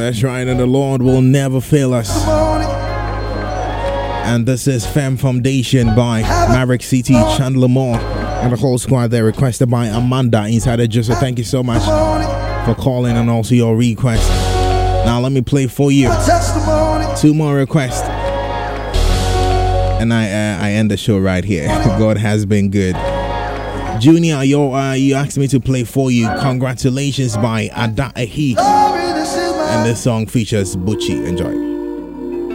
That's right, and the Lord will never fail us. And this is Femme Foundation by Maverick CT, Chandler Moore, and the whole squad there, requested by Amanda inside of Joseph. Thank you so much for calling and also your request. Now let me play for you 2 more requests, and I end the show right here. God has been good. Junior, you asked me to play for you Congratulations by Ada Ehi, and this song features Bucci. Enjoy.